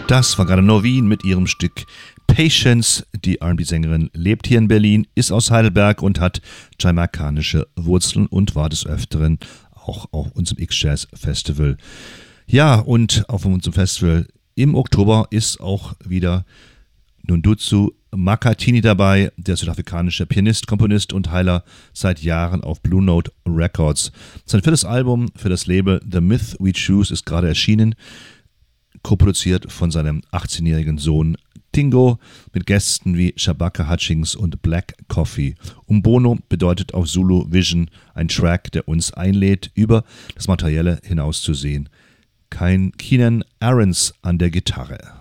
Das war gerade Norvin mit ihrem Stück Patience. Die R&B-Sängerin lebt hier in Berlin, ist aus Heidelberg und hat jamaikanische Wurzeln und war des Öfteren auch auf unserem X-Jazz Festival. Ja, und auf unserem Festival im Oktober ist auch wieder Nduzu Makhathini dabei, der südafrikanische Pianist, Komponist und Heiler seit Jahren auf Blue Note Records. Sein 4. Album für das Label The Myth We Choose ist gerade erschienen, koproduziert von seinem 18-jährigen Sohn Tingo mit Gästen wie Shabaka Hutchings und Black Coffee. Umbono bedeutet auf Zulu Vision, ein Track, der uns einlädt, über das Materielle hinauszusehen. Kein Keenan Aarons an der Gitarre.